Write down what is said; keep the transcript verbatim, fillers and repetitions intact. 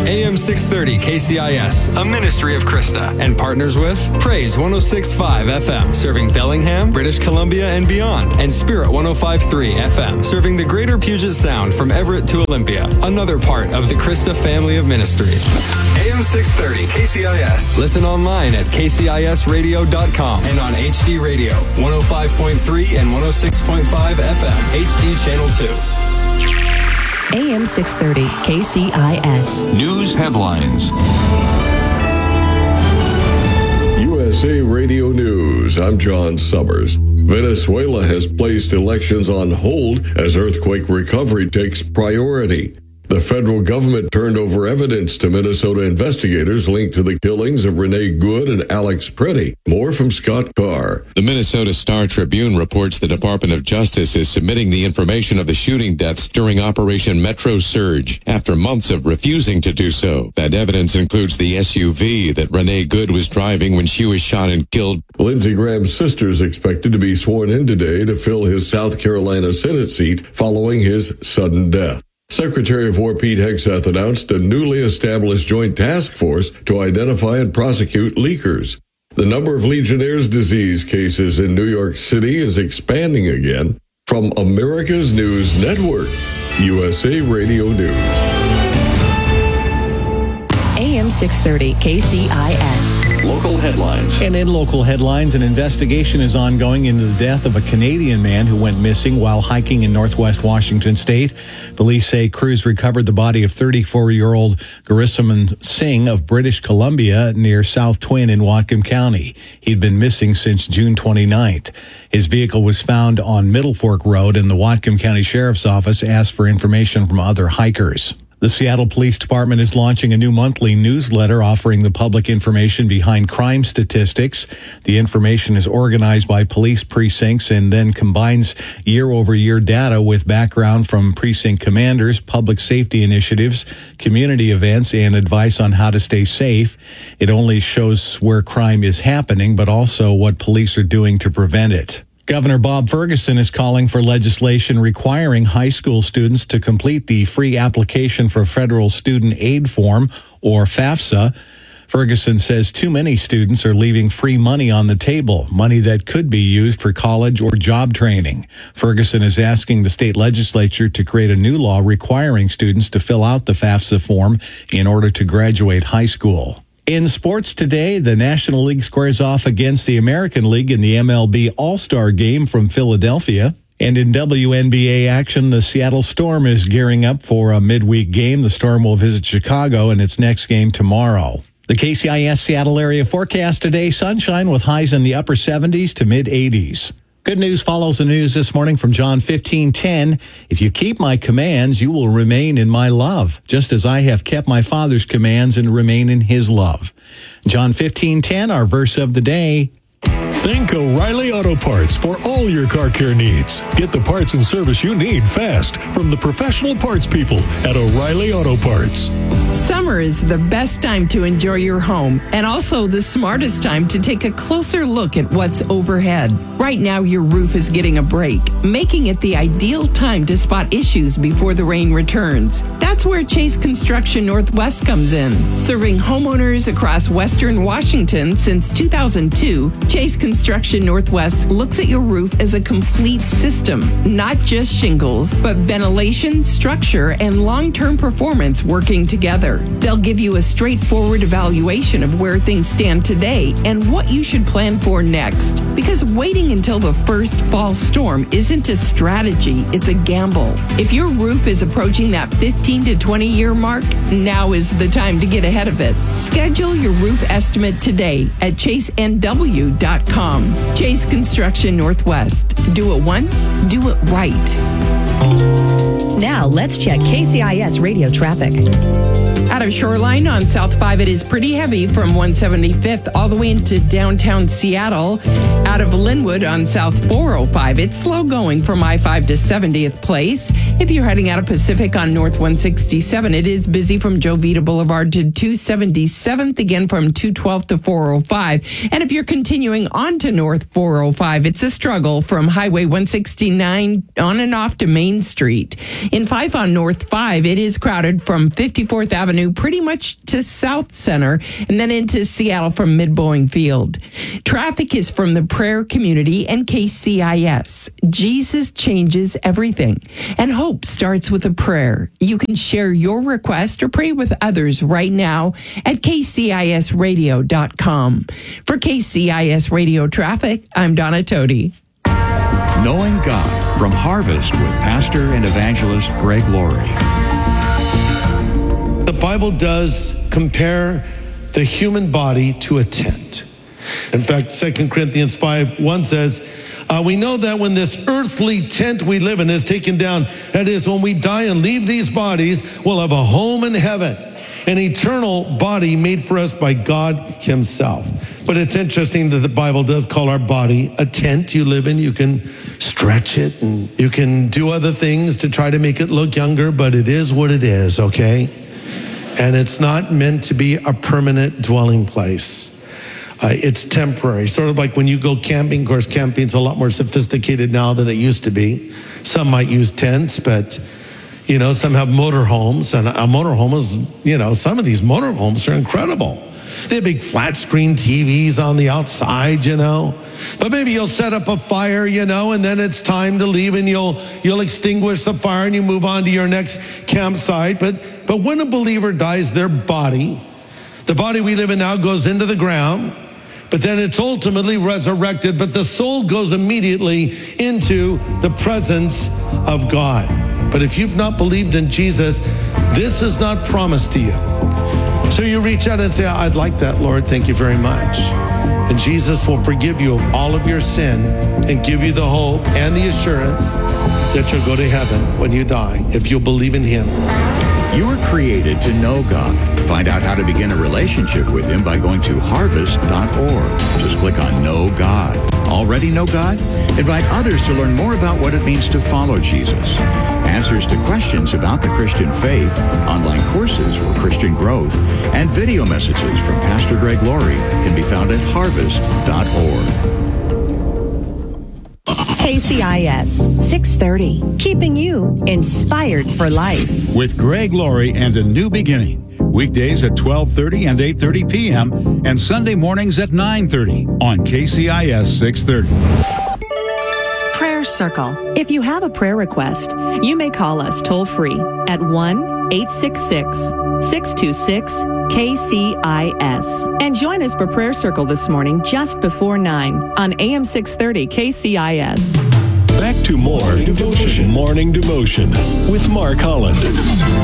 A M six thirty K C I S, a ministry of Krista, and partners with Praise one oh six point five F M, serving Bellingham, British Columbia, and beyond, and Spirit one oh five point three F M, serving the greater Puget Sound from Everett to Olympia. Another part of the Krista family of ministries. A M six thirty K C I S. Listen online at k c i s radio dot com and on H D Radio, one oh five point three and one oh six point five F M, H D Channel two. A M six thirty K C I S. News headlines. U S A Radio News. I'm John Summers. Venezuela has placed elections on hold as earthquake recovery takes priority. The federal government turned over evidence to Minnesota investigators linked to the killings of Renee Good and Alex Pretty. More from Scott Carr. The Minnesota Star Tribune reports the Department of Justice is submitting the information of the shooting deaths during Operation Metro Surge after months of refusing to do so. That evidence includes the S U V that Renee Good was driving when she was shot and killed. Lindsey Graham's sister is expected to be sworn in today to fill his South Carolina Senate seat following his sudden death. Secretary of War Pete Hegseth announced a newly established joint task force to identify and prosecute leakers. The number of Legionnaire's disease cases in New York City is expanding again. From America's News Network, U S A Radio News. A M six thirty K C I S. Local headlines. And in local headlines, an investigation is ongoing into the death of a Canadian man who went missing while hiking in northwest Washington state. Police say crews recovered the body of thirty-four-year-old Garisaman Singh of British Columbia near South Twin in Whatcom County. He'd been missing since June twenty-ninth. His vehicle was found on Middle Fork Road, and the Whatcom County Sheriff's Office asked for information from other hikers. The Seattle Police Department is launching a new monthly newsletter offering the public information behind crime statistics. The information is organized by police precincts and then combines year-over-year data with background from precinct commanders, public safety initiatives, community events, and advice on how to stay safe. It only shows where crime is happening, but also what police are doing to prevent it. Governor Bob Ferguson is calling for legislation requiring high school students to complete the free application for federal student aid form, or FAFSA. Ferguson says too many students are leaving free money on the table, money that could be used for college or job training. Ferguson is asking the state legislature to create a new law requiring students to fill out the FAFSA form in order to graduate high school. In sports today, the National League squares off against the American League in the M L B All-Star Game from Philadelphia. And in W N B A action, the Seattle Storm is gearing up for a midweek game. The Storm will visit Chicago in its next game tomorrow. The K C I S Seattle area forecast today, sunshine with highs in the upper seventies to mid-eighties. Good news follows the news this morning from John fifteen ten. If you keep my commands, you will remain in my love, just as I have kept my Father's commands and remain in his love. John fifteen ten, our verse of the day. Think O'Reilly Auto Parts for all your car care needs. Get the parts and service you need fast from the professional parts people at O'Reilly Auto Parts. Summer is the best time to enjoy your home and also the smartest time to take a closer look at what's overhead. Right now, your roof is getting a break, making it the ideal time to spot issues before the rain returns. That's where Chase Construction Northwest comes in. Serving homeowners across Western Washington since two thousand two, Chase Construction Northwest looks at your roof as a complete system, not just shingles, but ventilation, structure, and long-term performance working together. They'll give you a straightforward evaluation of where things stand today and what you should plan for next. Because waiting until the first fall storm isn't a strategy, it's a gamble. If your roof is approaching that fifteen to twenty year mark, now is the time to get ahead of it. Schedule your roof estimate today at chase n w dot com. Chase Construction Northwest. Do it once, do it right. Now let's check K C I S radio traffic. Out of Shoreline on South five, it is pretty heavy from one seventy-fifth all the way into downtown Seattle. Out of Linwood on South four oh five, it's slow going from I five to seventieth Place. If you're heading out of Pacific on North one sixty-seven, it is busy from Jovita Boulevard to two seventy-seventh, again from two twelve to four oh five. And if you're continuing on to North four oh five, it's a struggle from Highway one sixty-nine on and off to Main Street. In Fife on North five, it is crowded from fifty-fourth Avenue Avenue pretty much to South Center and then into Seattle from Mid-Boeing Field. Traffic is from the prayer community and K C I S. Jesus changes everything, and hope starts with a prayer. You can share your request or pray with others right now at k c i s radio dot com. For K C I S Radio Traffic, I'm Donna Toti. Knowing God from Harvest with pastor and evangelist Greg Laurie. The Bible does compare the human body to a tent. In fact, Second Corinthians five one says, uh, we know that when this earthly tent we live in is taken down, that is, when we die and leave these bodies, we'll have a home in heaven, an eternal body made for us by God himself. But it's interesting that the Bible does call our body a tent you live in. You can stretch it and you can do other things to try to make it look younger, but it is what it is, okay? And it's not meant to be a permanent dwelling place. Uh, it's temporary, sort of like when you go camping. Of course, camping's a lot more sophisticated now than it used to be. Some might use tents, but you know, some have motorhomes, and a motorhome is, you know, some of these motorhomes are incredible. They have big flat screen T Vs on the outside, you know. But maybe you'll set up a fire, you know, and then it's time to leave, and you'll you'll extinguish the fire and you move on to your next campsite. But but when a believer dies, their body, the body we live in now, goes into the ground. But then it's ultimately resurrected, but the soul goes immediately into the presence of God. But if you've not believed in Jesus, this is not promised to you. So you reach out and say, I'd like that, Lord, thank you very much. And Jesus will forgive you of all of your sin and give you the hope and the assurance that you'll go to heaven when you die, if you'll believe in him. You were created to know God. Find out how to begin a relationship with him by going to harvest dot org. Just click on Know God. Already know God? Invite others to learn more about what it means to follow Jesus. Answers to questions about the Christian faith, online courses for Christian growth, and video messages from Pastor Greg Laurie can be found at harvest dot org. K C I S six thirty, keeping you inspired for life. With Greg Laurie and A New Beginning. Weekdays at twelve thirty and eight thirty p.m. and Sunday mornings at nine thirty on K C I S six thirty. Prayer Circle. If you have a prayer request, you may call us toll free at one eight six six, six two six, K C I S. And join us for Prayer Circle this morning just before nine on A M six thirty K C I S. Back to more Morning Devotion. Morning Devotion with Mark Holland.